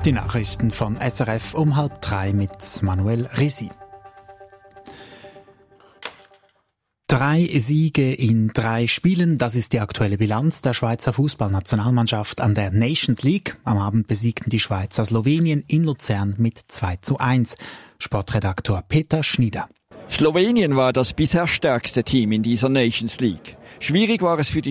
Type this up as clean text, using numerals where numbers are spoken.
Die Nachrichten von SRF um 2:30 mit Manuel Risi. 3 Siege in 3 Spielen, das ist die aktuelle Bilanz der Schweizer Fußballnationalmannschaft an der Nations League. Am Abend besiegten die Schweizer Slowenien in Luzern mit 2:1. Sportredaktor Peter Schnieder. Slowenien war das bisher stärkste Team in dieser Nations League. Schwierig war es für die